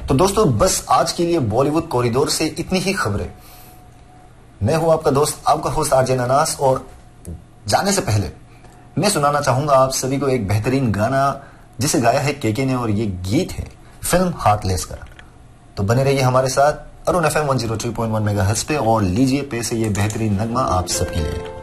तो दोस्तों बस आज के लिए बॉलीवुड कॉरिडोर से इतनी ही खबरें। मैं हूं आपका दोस्त, आपका होस्ट आरजे नानास, और जाने से पहले मैं सुनाना चाहूंगा आप सभी को एक बेहतरीन गाना जिसे गाया है केके ने, और ये गीत है फिल्म हार्टलेस का। तो बने रहिए हमारे साथ अरुण FM 103.1 मेगाहर्ट्ज पे और लीजिए पे से ये बेहतरीन नगमा आप सबके लिए।